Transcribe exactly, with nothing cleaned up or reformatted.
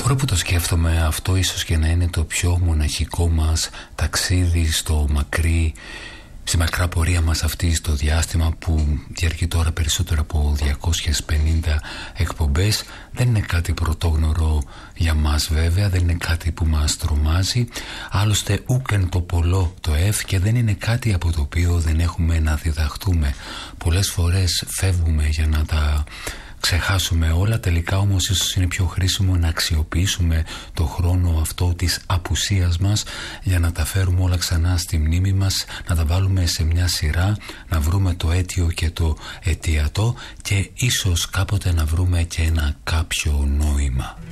φορά που το σκέφτομαι, αυτό ίσως και να είναι το πιο μοναχικό μας ταξίδι στο μακρύ, στη μακρά πορεία μας αυτή στο διάστημα που διαρκεί τώρα περισσότερο από διακόσιες πενήντα εκπομπές. Δεν είναι κάτι πρωτόγνωρο για μας βέβαια, δεν είναι κάτι που μας τρομάζει, άλλωστε ούκεν το πολλό το εφ, και δεν είναι κάτι από το οποίο δεν έχουμε να διδαχτούμε. Πολλές φορές φεύγουμε για να τα ξεχάσουμε όλα, τελικά όμως ίσως είναι πιο χρήσιμο να αξιοποιήσουμε το χρόνο αυτό της απουσίας μας για να τα φέρουμε όλα ξανά στη μνήμη μας, να τα βάλουμε σε μια σειρά, να βρούμε το αίτιο και το αιτιατό και ίσως κάποτε να βρούμε και ένα κάποιο νόημα.